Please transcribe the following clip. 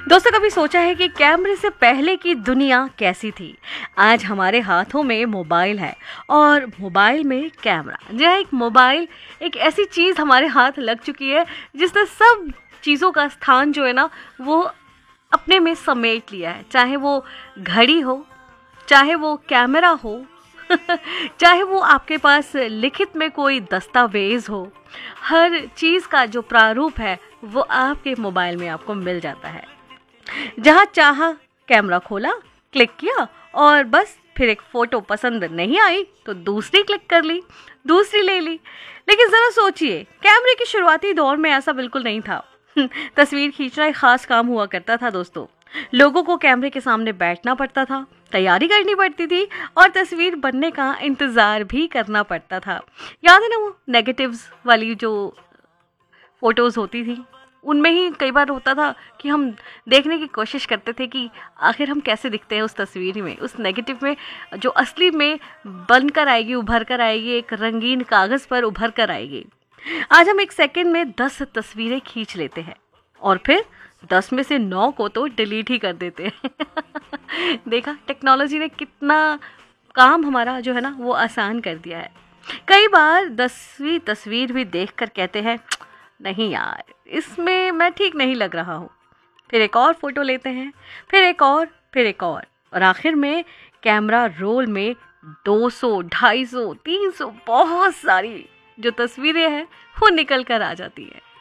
दोस्तों, कभी सोचा है कि कैमरे से पहले की दुनिया कैसी थी? आज हमारे हाथों में मोबाइल है और मोबाइल में कैमरा। जो एक मोबाइल एक ऐसी चीज़ हमारे हाथ लग चुकी है जिसने सब चीज़ों का स्थान जो है ना वो अपने में समेट लिया है। चाहे वो घड़ी हो, चाहे वो कैमरा हो, चाहे वो आपके पास लिखित में कोई दस्तावेज हो, हर चीज़ का जो प्रारूप है वो आपके मोबाइल में आपको मिल जाता है। जहाँ चाहा कैमरा खोला, क्लिक किया और बस फिर एक फ़ोटो पसंद नहीं आई तो दूसरी क्लिक कर ली, दूसरी ले ली। लेकिन ज़रा सोचिए, कैमरे के शुरुआती दौर में ऐसा बिल्कुल नहीं था। तस्वीर खींचना एक ख़ास काम हुआ करता था दोस्तों। लोगों को कैमरे के सामने बैठना पड़ता था, तैयारी करनी पड़ती थी और तस्वीर बनने का इंतज़ार भी करना पड़ता था। याद है ना वो नेगेटिव्स वाली जो फ़ोटोज़ होती थी, उनमें ही कई बार होता था कि हम देखने की कोशिश करते थे कि आखिर हम कैसे दिखते हैं उस तस्वीर में, उस नेगेटिव में जो असली में बनकर आएगी, उभर कर आएगी, एक रंगीन कागज़ पर उभर कर आएगी। आज हम एक सेकंड में 10 तस्वीरें खींच लेते हैं और फिर 10 में से 9 को तो डिलीट ही कर देते हैं। देखा, टेक्नोलॉजी ने कितना काम हमारा जो है ना वो आसान कर दिया है। कई बार 10वीं तस्वीर भी देखकर कहते हैं, नहीं यार, इसमें मैं ठीक नहीं लग रहा हूँ। फिर एक और फ़ोटो लेते हैं, फिर एक और, फिर एक और आखिर में कैमरा रोल में 200, 250, 300 बहुत सारी जो तस्वीरें हैं वो निकल कर आ जाती हैं।